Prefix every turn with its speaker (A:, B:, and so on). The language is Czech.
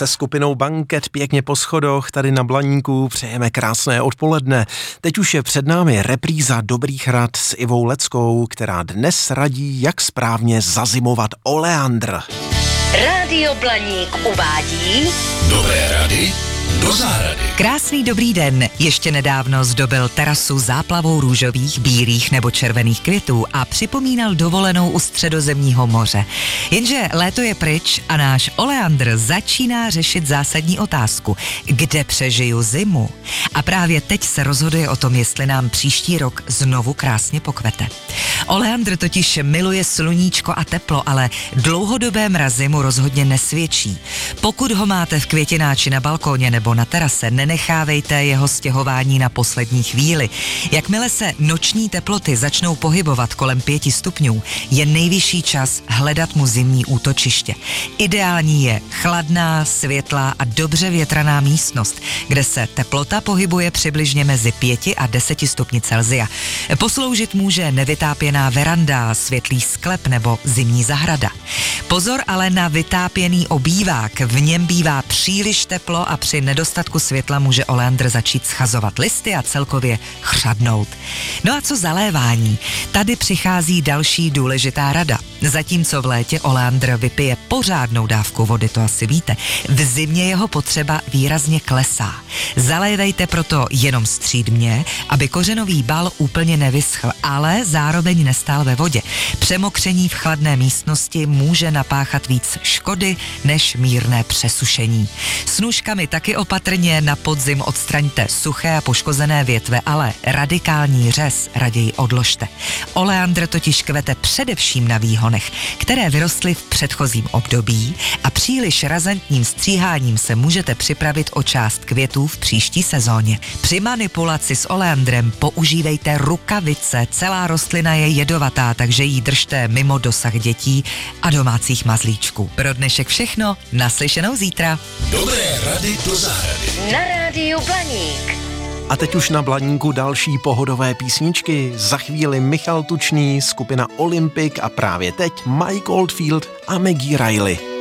A: se skupinou Banket pěkně po schodoch, tady na Blaníku přejeme krásné odpoledne. Teď už je před námi repríza Dobrých rad s Ivou Leckou, která dnes radí, jak správně zazimovat oleandr.
B: Rádio Blaník uvádí
C: Dobré rady do zahrady.
D: Krásný dobrý den. Ještě nedávno zdobil terasu záplavou růžových, bílých nebo červených květů a připomínal dovolenou u Středozemního moře. Jenže léto je pryč a náš oleandr začíná řešit zásadní otázku. Kde přežiju zimu? A právě teď se rozhoduje o tom, jestli nám příští rok znovu krásně pokvete. Oleandr totiž miluje sluníčko a teplo, ale dlouhodobé mrazy mu rozhodně nesvědčí. Pokud ho máte v květináči na balkóně nebo na terase, nenechávejte jeho stěhování na poslední chvíli. Jakmile se noční teploty začnou pohybovat kolem 5 stupňů, je nejvyšší čas hledat mu zimní útočiště. Ideální je chladná, světlá a dobře větraná místnost, kde se teplota pohybuje přibližně mezi 5 a 10 stupni Celsia. Posloužit může nevytápěná veranda, světlý sklep nebo zimní zahrada. Pozor ale na vytápěný obývák, v něm bývá příliš teplo a při nedostatku světla může oleandr začít schazovat listy a celkově chřadnout. No a co zalévání? Tady přichází další důležitá rada. Zatímco v létě oleandr vypije pořádnou dávku vody, to asi víte, v zimě jeho potřeba výrazně klesá. Zalévejte proto jenom střídmě, aby kořenový bal úplně nevyschl, ale zároveň nestál ve vodě. Přemokření v chladné místnosti může napáchat víc škody než mírné přesušení. S nůžkami taky opatrně, na podzim odstraňte suché a poškozené větve, ale radikální řez raději odložte. Oleandr totiž kvete především na výhonech, které vyrostly v předchozím období a příliš razantním stříháním se můžete připravit o část květů v příští sezóně. Při manipulaci s oleandrem používejte rukavice, celá rostlina je jedovatá, takže ji držte mimo dosah dětí a domácích mazlíčků. Pro dnešek všechno, naslyšenou zítra.
C: Dobré rady do zahrady.
B: na Rádiu Blaník.
A: A teď už na Blaníku další pohodové písničky. Za chvíli Michal Tučný, skupina Olympic a právě teď Mike Oldfield a Maggie Riley.